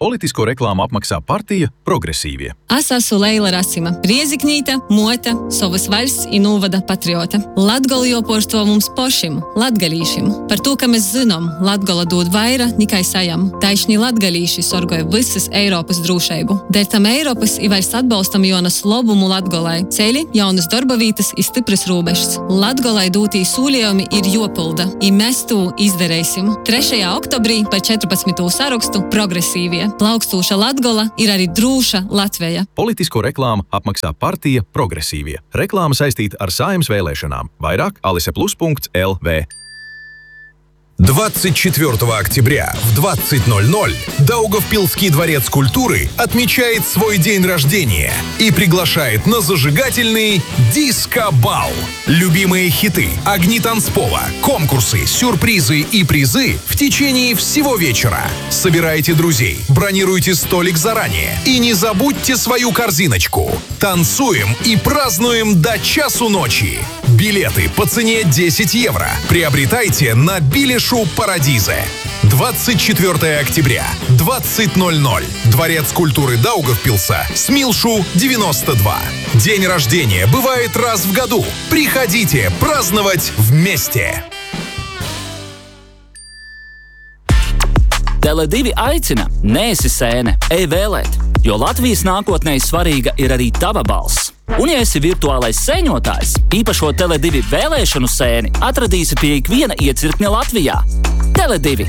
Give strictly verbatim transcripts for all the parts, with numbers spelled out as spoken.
Politisko reklāmu apmaksā partija Progresīvie. Es esmu Leila Rasima, Rieziknīte, mote, savas valsts i novada patriota. Latgola joporstvo mums pošim, latgalīšim. Par to, ka mēs zinām, Latgola dod vaira, nikai sajam. Taišņi latgalīši sorgoja visas Eiropas drūšeibu. Dēļ tam Eiropas i vairs atbalstam jonas lobumu Latgolai. Ceļi, jaunas darba vītas i stipras rūbešas. Latgolai dūtī sūļojumi ir jopilda, i mēs to izdarēsim. trešajā oktobrī par četrpadsmito sarakstu Progresīvie. Plaukstūša Latgola ir arī drūša Latveja. Politisko reklāmu apmaksā partija Progresīvie. Reklāma saistīta ar Saeimas vēlēšanām. Vairāk alise plus punkts эл ви. двадцать четвёртого октября в двадцать ноль ноль Даугавпилский дворец культуры отмечает свой день рождения и приглашает на зажигательный диско-бал. Любимые хиты, огни танцпола, конкурсы, сюрпризы и призы в течение всего вечера. Собирайте друзей, бронируйте столик заранее и не забудьте свою корзиночку. Танцуем и празднуем до часу ночи. Билеты по цене десять евро. Приобретайте на Билешу Парадизе. двадцать четвёртого октября, двадцать ноль ноль. Дворец культуры Даугавпилса, Смилшу девяносто два. День рождения бывает раз в году. Приходите праздновать вместе. Tele divi aicina, neesi sēne, ej vēlēt, jo Latvijas nākotnē svarīga ir arī tava balss. Un, ja esi virtuālais sēņotājs, īpašo Tele divi vēlēšanu sēni atradīsi pie ikviena iecirkņa Latvijā. Tele divi.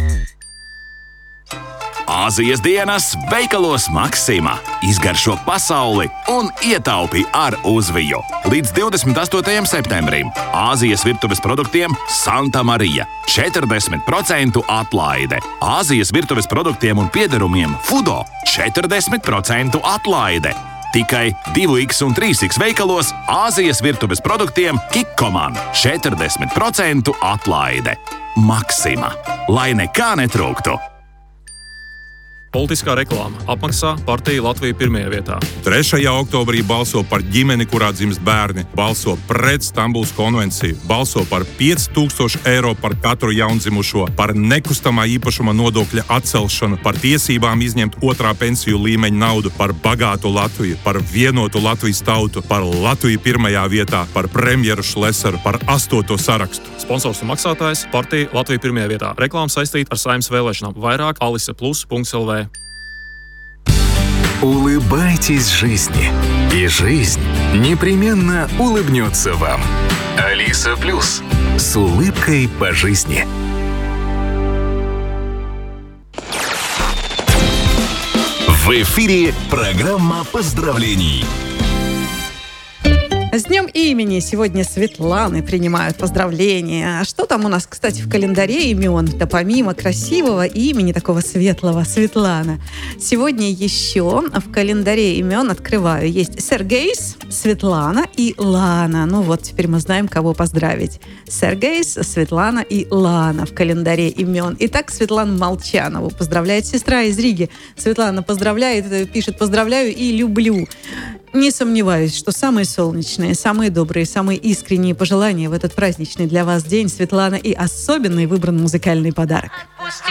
Āzijas dienas veikalos Maksima. Izgaršo pasauli un ietaupi ar uzviju. Līdz divdesmit astotajam septembrim Āzijas virtuves produktiem Santa Marija. četrdesmit procentu atlaide. Āzijas virtuves produktiem un piederumiem Fudo četrdesmit procentu atlaide. Tikai divi iks un trīs iks veikalos Āzijas virtuves produktiem Kikkoman četrdesmit procentu atlaide. Maksima. Lai nekā netrūktu. Politiskā reklāma apmaksā partija Latvija pirmajā vietā. trešajā oktobrī balso par ģimeni, kurā dzimst bērni, balso pret Stambulas konvenciju, balso par pieci tūkstoši eiro par katru jaundzimušo, par nekustamā īpašuma nodokļa atcelšanu, par tiesībām izņemt otrā pensiju līmeņa naudu, par bagātu Latviju, par vienotu Latvijas tautu, par Latviju pirmajā vietā, par premjeru Šlesaru, par astoto sarakstu. Sponsors un maksātājs partija Latvija pirmajā vietā. Reklāma saistīta ar Saeimas vēlēšanām. Vairāk alise plus punkts эл ви. Улыбайтесь жизни, и жизнь непременно улыбнется вам. Алиса Плюс. С улыбкой по жизни. В эфире программа поздравлений. С днем имени сегодня Светланы принимают поздравления. А что там у нас, кстати, в календаре имен? Да помимо красивого имени, такого светлого, Светлана, сегодня еще в календаре имен, открываю, есть Сергейс, Светлана и Лана. Ну вот, теперь мы знаем, кого поздравить. Сергейс, Светлана и Лана в календаре имен. Итак, Светлану Молчанову поздравляет сестра из Риги. Светлана поздравляет, пишет «поздравляю и люблю». Не сомневаюсь, что самые солнечные, самые добрые, самые искренние пожелания в этот праздничный для вас день, Светлана, и особенный выбран музыкальный подарок.